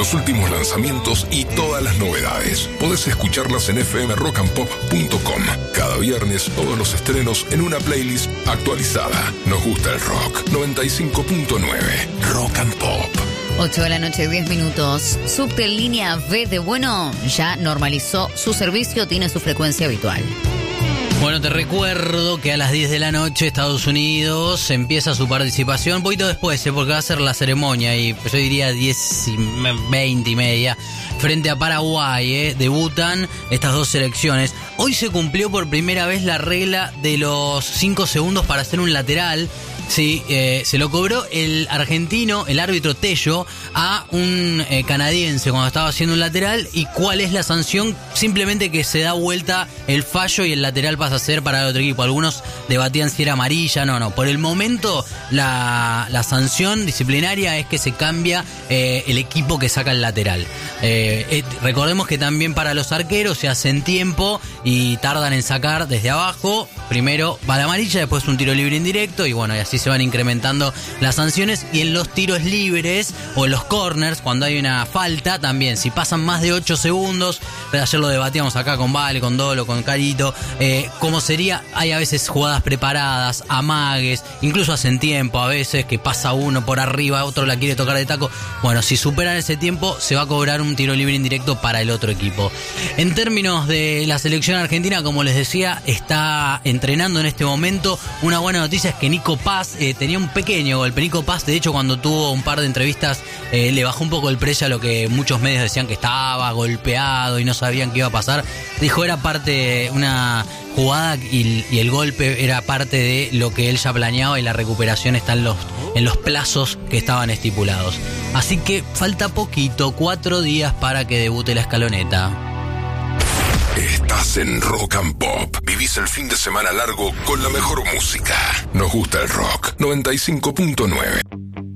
los últimos lanzamientos y todas las novedades. Podés escucharlas en fmrockandpop.com. Cada viernes todos los estrenos en una playlist actualizada. Nos gusta el rock. 95.9 Rock and Pop. 8 de la noche, 10 minutos. Subte línea B de Bueno ya normalizó su servicio, tiene su frecuencia habitual. Bueno, te recuerdo que a las 10 de la noche Estados Unidos empieza su participación, un poquito después, porque va a ser la ceremonia, y yo diría 10, 20 y media, frente a Paraguay, debutan estas dos selecciones. Hoy se cumplió por primera vez la regla de los 5 segundos para hacer un lateral. Sí, se lo cobró el argentino, el árbitro Tello, a un canadiense cuando estaba haciendo un lateral. ¿Y cuál es la sanción? Simplemente que se da vuelta el fallo y el lateral pasa a ser para el otro equipo. Algunos debatían si era amarilla, no. Por el momento la sanción disciplinaria es que se cambia el equipo que saca el lateral. Recordemos que también para los arqueros se hacen tiempo y tardan en sacar desde abajo. Primero va la amarilla, después un tiro libre indirecto, y bueno, y así se van incrementando las sanciones. Y en los tiros libres o en los corners, cuando hay una falta, también, si pasan más de 8 segundos, ayer lo debatíamos acá con Vale, con Dolo, con Carito, cómo sería. Hay a veces jugadas preparadas, amagues, incluso hacen tiempo a veces, que pasa uno por arriba, otro la quiere tocar de taco. Bueno, si superan ese tiempo, se va a cobrar un tiro libre indirecto para el otro equipo. En términos de la selección argentina, como les decía, está entrenando en este momento. Una buena noticia es que Nico Paz tenía un pequeño golpe. Nico Paz, de hecho, cuando tuvo un par de entrevistas, le bajó un poco el precio a lo que muchos medios decían, que estaba golpeado y no sabían qué iba a pasar. Dijo, era parte, una jugada, y el golpe era parte de lo que él ya planeaba, y la recuperación está en los plazos que estaban estipulados. Así que falta poquito, 4 días para que debute la escaloneta. Estás en Rock and Pop. Vivís el fin de semana largo con la mejor música. Nos gusta el rock. 95.9